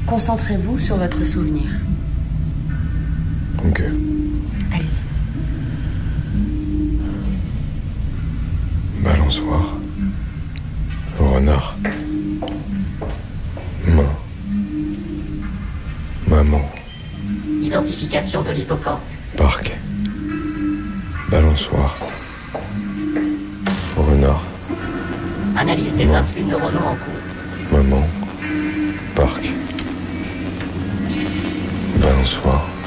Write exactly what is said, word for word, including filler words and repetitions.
Concentrez-vous sur votre souvenir. Ok. Allez-y. Balançoire. Renard. Main. Maman. Identification de l'hippocampe. Parc. Balançoire. Renard. Analyse des influx neuronaux en cours. Maman. Parc. Balançoire.